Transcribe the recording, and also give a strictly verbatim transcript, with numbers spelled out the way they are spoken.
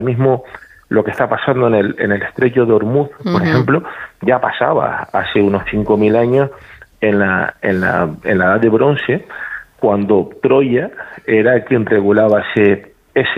mismo lo que está pasando en el, en el estrecho de Hormuz, por uh-huh. ejemplo, ya pasaba hace unos cinco mil años en la, en la, en la Edad de Bronce, cuando Troya era quien regulaba ese,